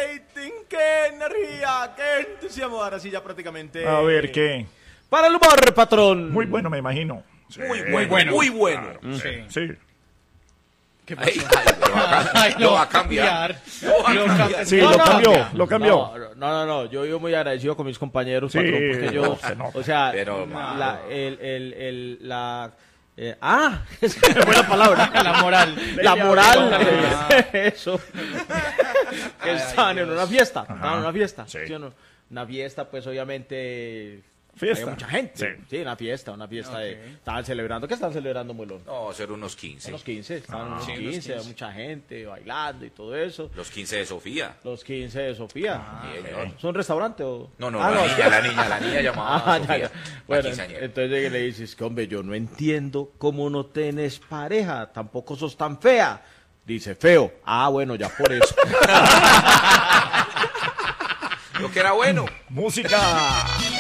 rating, qué energía, qué entusiasmo. Ahora sí, ya prácticamente. A ver, ¿qué? Para el humor, patrón. Muy bueno, me imagino. Sí, Muy bueno. Sí. ¿Qué pasó? Lo va a cambiar. Sí, lo cambió. No, yo vivo muy agradecido con mis compañeros, Sí, patrón, porque yo, se nota. o sea, Pero, es que buena palabra. La moral, eso. Que estaban en una fiesta, Sí. ¿sí o no? Una fiesta, pues, obviamente... Fiesta. Había mucha gente. Sí. Una fiesta estaban celebrando. ¿Qué estaban celebrando, Muelón? No, ser unos 15. Unos 15, estaban unos 15, había mucha gente bailando y todo eso. Los 15 de Sofía. Los 15 de Sofía. Sí, señor. ¿Es un restaurante o...? No, la niña llamada Sofía. Ya. Bueno, La quinceañera. entonces llega y le dices que, hombre, yo no entiendo cómo no tenés pareja, tampoco sos tan fea. Dice, feo. Ah, bueno, ya por eso. Lo que era bueno. Música.